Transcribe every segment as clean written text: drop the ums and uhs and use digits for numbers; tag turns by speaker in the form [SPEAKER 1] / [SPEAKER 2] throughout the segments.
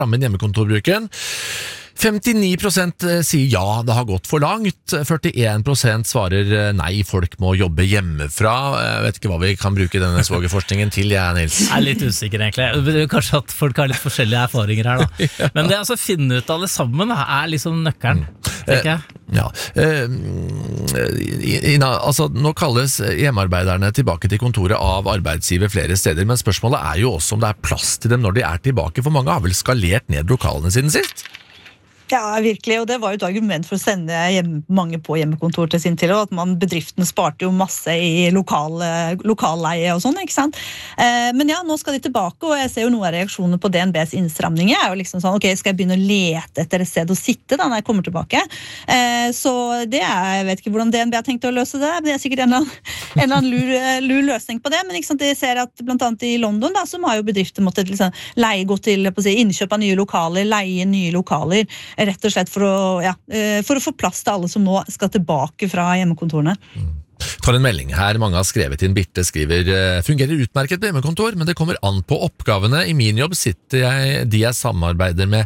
[SPEAKER 1] med hjemmekontorbruken. 59% sier ja, det har gått for langt. 41% svarer nei, folk må jobbe hjemmefra. Jeg vet ikke hva vi kan bruke denne svogerforskningen til, Nils.
[SPEAKER 2] Jeg er litt usikker egentlig. Kanskje at folk har litt forskjellige erfaringer her da. Men det å finne ut av det sammen er liksom nøkkelen, tenker jeg.
[SPEAKER 1] Ja, altså nå kalles hjemmearbeiderne tilbake til kontoret av arbeidsgiver flere steder, men spørsmålet er jo også om det er plass til dem når de er tilbake, for mange har vel skalert ned lokalene siden sist?
[SPEAKER 3] Ja, virkelig, og det var jo et argument for å sende mange på hjemmekontor til sin tid, og at bedriften sparte jo masse i lokalleie og sånn, ikke sant? Men ja, nå skal de tilbake, og jeg ser jo noen av reaksjonene på DNBs innstramninger, er jo liksom sånn, ok, skal jeg begynne å lete etter et sted å sitte da når jeg kommer tilbake? Så det jeg vet ikke hvordan DNB har tenkt å løse det, det er sikkert en eller annen lur løsning på det, men ikke sant, jeg ser at blant annet i London da, så har jo bedrifter måttet liksom gå til innkjøp av nye lokaler, leie nye lokaler, rett og slett for å få plass til alle som nå skal tilbake fra hjemmekontorene.
[SPEAKER 1] Tar en melding her, mange har skrevet inn. Birte skriver, fungerer utmerket på hjemmekontor, men det kommer an på oppgavene. I min jobb sitter de jeg samarbeider med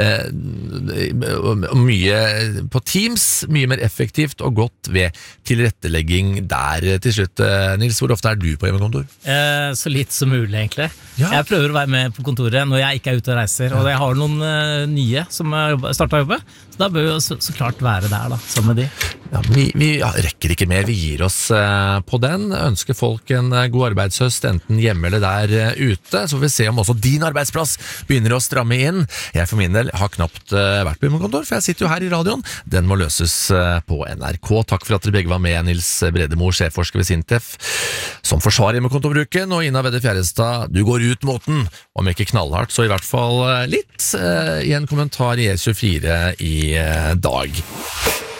[SPEAKER 1] mye på Teams, mye mer effektivt og godt ved tilrettelegging der. Til slutt, Nils, hvor ofte er du på hjemmekontor?
[SPEAKER 2] Så litt som mulig egentlig.
[SPEAKER 1] Ja.
[SPEAKER 2] Jeg prøver å være med på kontoret når jeg ikke er ute og reiser, og jeg har noen nye som har startet å jobbe, så da bør vi jo så klart være der da, sammen med de.
[SPEAKER 1] Ja, vi rekker ikke mer, vi gir oss på den. Ønsker folk en god arbeidshøst, enten hjemme eller der ute, så får vi se om også din arbeidsplass begynner å stramme inn. Jeg for min del har knapt vært på hjemmekontor, for jeg sitter jo her i radioen. Den må løses på NRK. Takk for at dere begge var med, Nils Bredemo, sjefforsker ved Sintef, som forsvarer hjemmekontorbruken, og Ina Vedde Fjærestad, du går ut mot den, om ikke knallhardt, så i hvert fall litt, i en kommentar i E24 i dag.